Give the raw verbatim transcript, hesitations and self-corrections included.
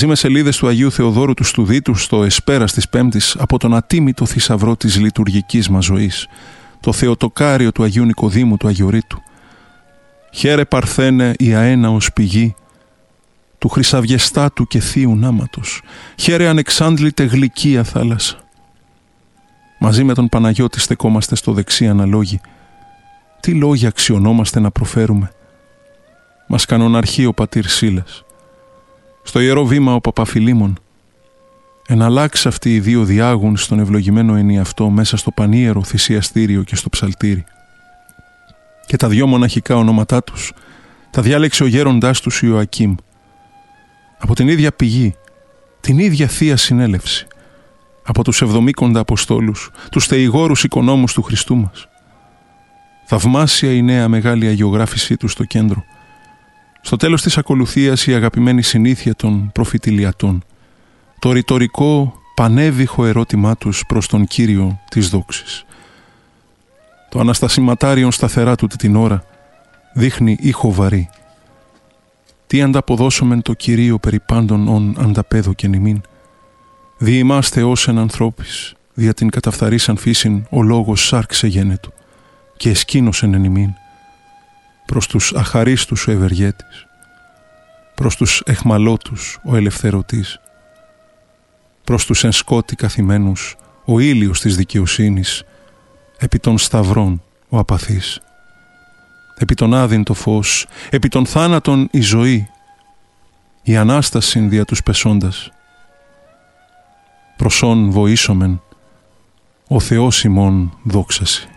με σελίδες του Αγίου Θεοδόρου του Στουδίτου στο Εσπέρας της Πέμπτης από τον ατίμητο θησαυρό της λειτουργικής μας ζωής, το Θεοτοκάριο του Αγίου Νικοδήμου του Αγιορείτου. Χαίρε Παρθένε η αέναος πηγή του χρυσαυγεστάτου και θείου νάματος. Χαίρε ανεξάντλητε γλυκία θάλασσα. Μαζί με τον Παναγιώτη στεκόμαστε στο δεξί αναλόγι. Τι λόγια αξιωνόμαστε να προφέρουμε. Μας κανοναρχεί ο πατήρ Σίλας. Στο Ιερό Βήμα ο Παπαφιλίμων. Εναλλάξ αυτοί οι δύο διάγουν στον ευλογημένο ενιαυτό μέσα στο πανίερο θυσιαστήριο και στο ψαλτήρι. Και τα δυο μοναχικά ονόματά τους τα διάλεξε ο γέροντάς τους Ιωακήμ. Από την ίδια πηγή, την ίδια Θεία Συνέλευση, από τους εβδομήκοντα Αποστόλους, τους θεηγόρους οικονόμους του Χριστού μας. Θαυμάσια η νέα μεγάλη αγιογράφησή του στο κέντρο. Στο τέλος της ακολουθίας η αγαπημένη συνήθεια των προφητηλιατών, το ρητορικό πανέβηχο ερώτημά τους προς τον Κύριο της δόξης. Το αναστασιματάριον σταθερά του την ώρα δείχνει ήχο βαρύ. Τι ανταποδώσομεν το Κυρίο περί πάντων ον ανταπέδω και νημήν. Δι' ημάστε ως εν ανθρώπης, δια την καταφθαρίσαν φύσιν ο λόγος σάρξε γένετο και εσκήνωσεν εν ημίν. Προς τους αχαρίστους ο ευεργέτης, προς τους εχμαλώτους ο ελευθερωτής, προς τους εν σκότη καθημένους ο ήλιος της δικαιοσύνης, επί των σταυρών ο απαθής, επί των άδειν το φως, επί των θάνατων η ζωή, η Ανάστασιν δια τους πεσόντας. Προσόν βοήσομεν, ο Θεός ημών δόξαση.